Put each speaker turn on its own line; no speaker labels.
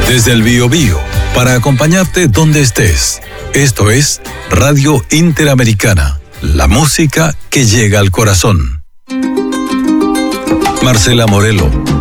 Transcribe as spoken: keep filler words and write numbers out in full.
Desde el Biobío, para acompañarte donde estés. Esto es Radio Interamericana, la música que llega al corazón. Marcela Morelo